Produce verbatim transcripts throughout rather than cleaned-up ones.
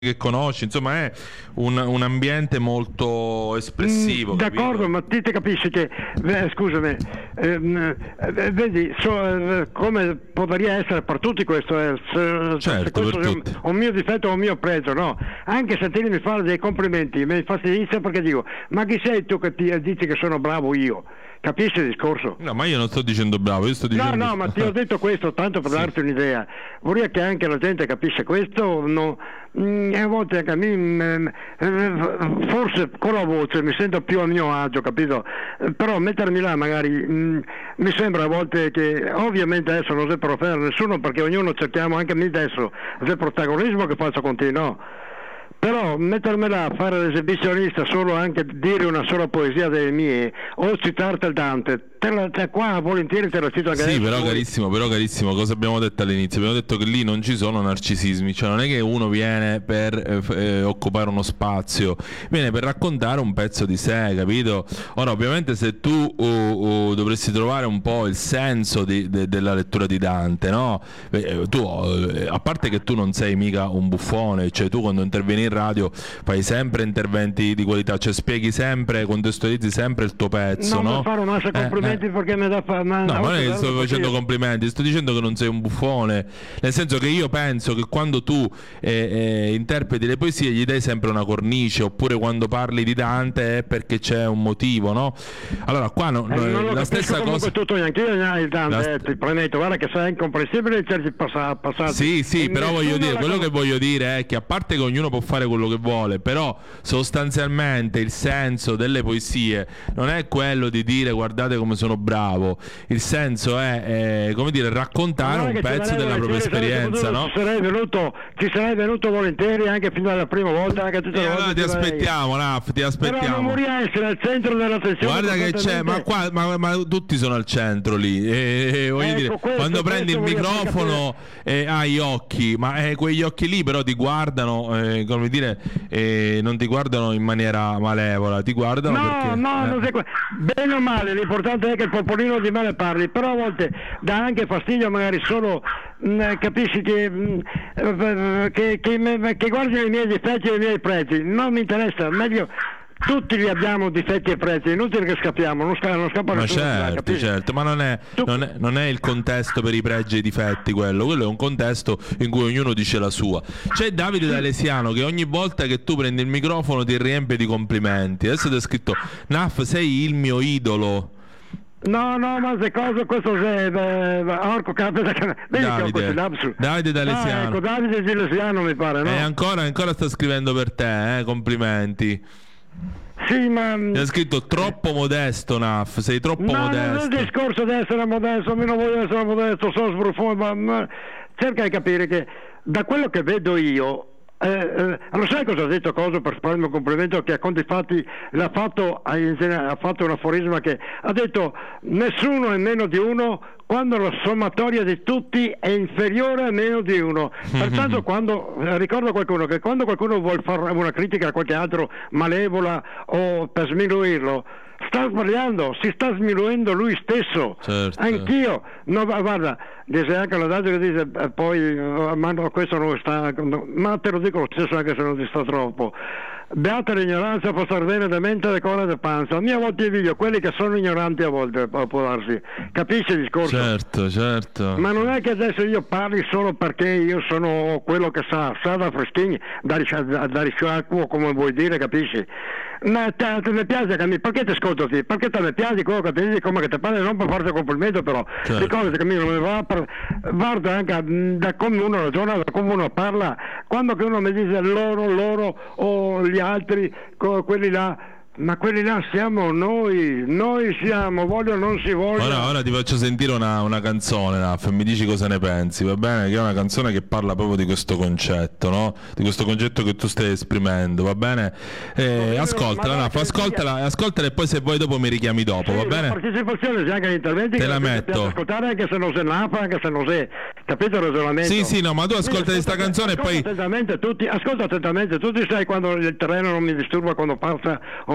che conosci, insomma è un, un ambiente molto espressivo. Mm, d'accordo, capito? ma ti, ti capisci che, eh, scusami, ehm, eh, vedi, so, eh, come potrebbe essere per tutti questo, eh, se, Certo, se questo per è un, tutti. un mio difetto o un mio pregio, no? Anche sentirmi fare dei complimenti mi infastidisce perché dico, ma chi sei tu che ti dici che sono bravo io? Capisci il discorso? No, ma io non sto dicendo bravo, io sto No, dicendo... no, ma ti ho detto questo tanto per Sì. darti un'idea. Vorrei che anche la gente capisce questo. No, mm, a volte anche a me, mm, eh, forse con la voce mi sento più a mio agio, capito? Eh, Però mettermi là magari mm, mi sembra a volte che, ovviamente adesso non sei per offendere nessuno, perché ognuno cerchiamo, anche me adesso, il protagonismo che faccio con te, no? Però mettermi là a fare l'esibizionista, solo anche dire una sola poesia delle mie o citarti il Dante, te la, te qua volentieri te la cito anche Sì, adesso. però carissimo, però carissimo, cosa abbiamo detto all'inizio? Abbiamo detto che lì non ci sono narcisismi, cioè non è che uno viene per eh, f- eh, occupare uno spazio, viene per raccontare un pezzo di sé, capito? Ora, ovviamente se tu uh, uh, dovresti trovare un po' il senso di, de- della lettura di Dante, no? Eh, tu, eh, a parte che tu non sei mica un buffone, cioè tu quando intervieni in radio fai sempre interventi di qualità, cioè spieghi sempre, contestualizzi sempre il tuo pezzo, non no? mi fare una massa Eh, complimenti eh. perché mi dà fa, ma No, ma non è che sto perché facendo io- complimenti, sto dicendo che non sei un buffone, nel senso che io penso che quando tu eh, eh, interpreti le poesie gli dai sempre una cornice, oppure quando parli di Dante è perché c'è un motivo, no? Allora qua no- Eh, no- non lo la capisco stessa comunque cosa... tutto neanche io, il Dante, La st- eh, ti prometto, guarda che sei incomprensibile in certi passa- passaggi. Sì, sì, E però nessuno voglio dire, la quello con- che voglio dire è che a parte che ognuno può fare quello che vuole, però sostanzialmente il senso delle poesie non è quello di dire guardate come sono bravo, il senso è, eh, come dire, raccontare Guarda un che ci pezzo vorrei della propria volentieri, sarei esperienza, potuto- no? Ci sarei venuto, ci sarei venuto volentieri anche fino alla prima volta, anche tutte E le allora volte ti ci sarei- aspettiamo, Naf, ti Però non aspettiamo. vorrei essere al centro dell'attenzione. Guarda che c'è, ma costantemente. qua ma, ma tutti sono al centro lì. E, e, voglio Ecco, dire, questo- quando prendi il questo voglio microfono e hai gli occhi, ma eh, quegli occhi lì però ti guardano, eh, come dire, eh, non ti guardano in maniera malevola, ti guardano No, perché. no, eh. non sei que- bene o male, l'importante è che il popolino di male parli, però a volte dà anche fastidio magari solo, mh, capisci che, mh, eh, che, che, me- che guardi i miei difetti e i miei pregi, non mi interessa, meglio, tutti li abbiamo difetti e pregi, è inutile che scappiamo, non, sca- non scappa Ma nessuno, certo, capisci? certo, ma non è, Tu- non, è, non è il contesto per i pregi e i difetti quello, quello è un contesto in cui ognuno dice la sua. C'è Davide D'Alesiano che ogni volta che tu prendi il microfono ti riempie di complimenti. Adesso ti ha scritto Naf, sei il mio idolo. No, no, ma se cosa, questo è, eh, orco capita che... Vedi che ho questi Davide, lapsus. Davide D'Alesiano. Ah, ecco, Davide D'Alesiano mi pare, no? E ancora, ancora sta scrivendo per te, eh? Complimenti. Sì, ma... Mi ha scritto troppo modesto, Naf, sei troppo No, non è il modesto. discorso di essere modesto, io non voglio essere modesto, sono sbruffone, ma, ma cerca di capire che da quello che vedo io, eh, eh, lo sai cosa ha detto Coso per farmi un complimento, che a conti fatti l'ha fatto, ha, ha fatto un aforisma che ha detto nessuno è meno di uno quando la sommatoria di tutti è inferiore a meno di uno. Pertanto quando eh, ricordo qualcuno che quando qualcuno vuole fare una critica a qualche altro malevola o per sminuirlo, sta sbagliando, si sta sminuendo lui stesso. Certo. Anch'io, no, ma guarda, dice anche l'adagio che dice eh, poi eh, ma no, questo non sta, no, ma te lo dico lo stesso anche se non ti sta troppo. Beata l'ignoranza può star bene da mente e cuore da panza. A mia volta figlio, quelli che sono ignoranti a volte può può darsi. Capisci il discorso? Certo, certo. Ma non è che adesso io parli solo perché io sono quello che sa, sa da freschini, da, risci- da, da risciacquo, come vuoi dire, capisci? Ma te, te mi piace che mi, perché ti ascolto te? Perché te mi piace quello che ti dici, come che ti parli, non per farti complimento però, Certo. le cose che mi non mi va per, guarda anche mh, da come uno ragiona, da come uno parla, quando che uno mi dice loro, loro o gli altri, co- quelli là, ma quelli là siamo noi, noi siamo, voglio o non si voglia. Ora, ora ti faccio sentire una, una canzone, Naf, e mi dici cosa ne pensi, va bene? Che è una canzone che parla proprio di questo concetto, no? Di questo concetto che tu stai esprimendo, va bene? Eh, ascoltala, Naf, ascoltala, ascoltala e poi se vuoi dopo mi richiami dopo, Sì, va la bene? partecipazione c'è anche gli interventi Te che la gente metto. piace ascoltare anche se non sei nafa, anche se non sei, capito il ragionamento? Sì, sì, no, ma tu ascolta questa canzone e ascolta poi... attentamente tutti, ascolta attentamente tutti, sai quando il terreno non mi disturba quando passa o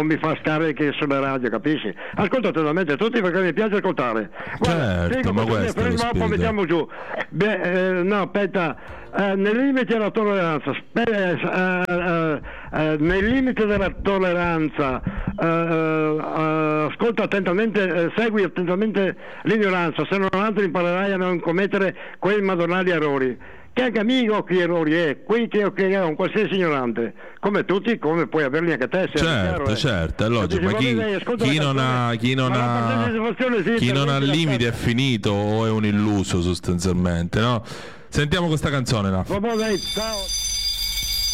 non mi fa scariche sulla radio, capisci? Ascolto attentamente tutti perché mi piace ascoltare. Guarda, Certo, ma questo è lo poi spirito. mettiamo giù. Beh, eh, no, aspetta, eh, nel limite della tolleranza, spe- eh, eh, eh, nel limite della tolleranza, eh, eh, ascolta attentamente, eh, segui attentamente l'ignoranza, se non altro imparerai a non commettere quei madornali errori. Che anche amico che errori è, qui che, che è un qualsiasi ignorante, come tutti, come puoi averli anche te. Se Certo, è chiaro, eh. certo, è logico, ma chi, Lei, ascolta chi la non canzone, ha, chi non ma la ha, partecipazione esiste, chi non ha veramente limiti è aspetta. finito o è un illuso sostanzialmente, no? Sentiamo questa canzone, Naf. Va bene, ciao.